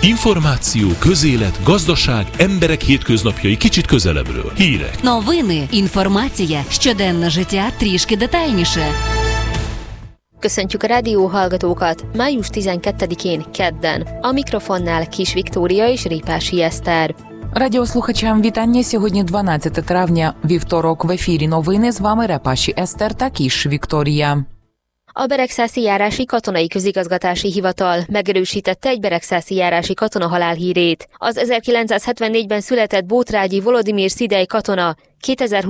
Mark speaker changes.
Speaker 1: Információ, közélet, gazdaság, emberek hétköznapjai kicsit közelebbről. Hírek.
Speaker 2: Новини, інформація, щоденне життя трішки детальніше.
Speaker 3: Köszöntjük a rádió hallgatókat május 12-én kedden. A mikrofonnál Kis Viktória és Répási Eszter.
Speaker 4: Радіослухачам вітання. Сьогодні 12 травня, вівторок. В ефірі новини. З вами Репаші Eszter та Kis Viktória.
Speaker 3: A Beregszászi Járási Katonai Közigazgatási Hivatal megerősítette egy beregszászi járási katona halálhírét. Az 1974-ben született Bótrágyi Volodimir Szidej katona